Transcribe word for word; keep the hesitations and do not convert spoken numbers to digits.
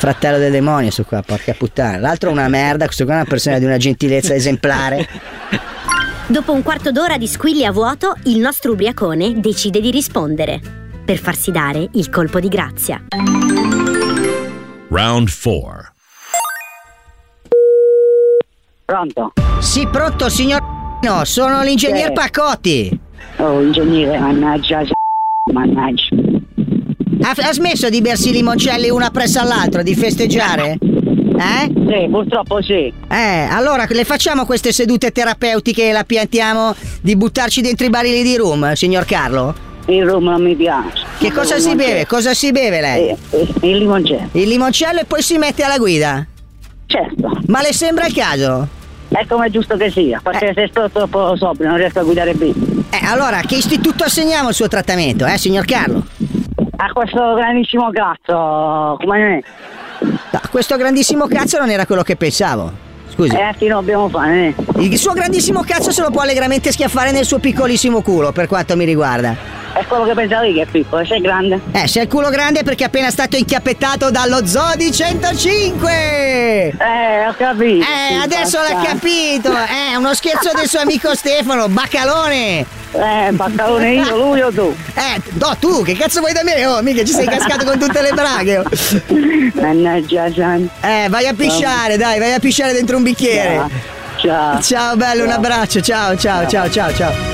fratello del demonio su qua, porca puttana. L'altro è una merda, questo qua è una persona di una gentilezza esemplare. Dopo un quarto d'ora di squilli a vuoto, il nostro ubriacone decide di rispondere per farsi dare il colpo di grazia. Round four. Pronto? Sì, pronto, signor. No, sono l'ingegner Sì. Paccotti. Oh, ingegnere, mannaggia, mannaggia. Ha, ha smesso di bersi limoncelli una presso all'altra, di festeggiare? Eh? Sì, purtroppo sì. Eh, allora le facciamo queste sedute terapeutiche e la piantiamo di buttarci dentro i barili di rum, signor Carlo? Il rum non mi piace. Che cosa si beve? Cosa si beve lei? Eh, eh, il limoncello. Il limoncello e poi si mette alla guida? Certo. Ma le sembra il caso? È come è giusto che sia, perché Eh. se sto troppo sobrio non riesco a guidare bene. Eh, allora, che istituto assegniamo il suo trattamento, eh, signor Carlo? A questo grandissimo cazzo, come ne è? No, questo grandissimo cazzo non era quello che pensavo. Scusi. Eh, che non dobbiamo fare, eh? Il suo grandissimo cazzo se lo può allegramente schiaffare nel suo piccolissimo culo, per quanto mi riguarda. È quello che pensavi che è piccolo, sei grande. Eh, se è il culo grande è perché è appena stato inchiappettato dallo Zodi centocinque! Eh, ho capito. Eh, sì, adesso l'ha basta. capito! Eh, uno scherzo del suo amico Stefano, Baccalone! Eh, baccalone io, lui o tu? Eh, no, tu, che cazzo vuoi da me? Oh, mica ci sei cascato con tutte le braghe! oh. Mannaggia, Gian. Eh, vai a pisciare, dai, vai a pisciare dentro un bicchiere! Ciao. Ciao bello, un abbraccio, ciao, ciao, ciao, ciao, ciao.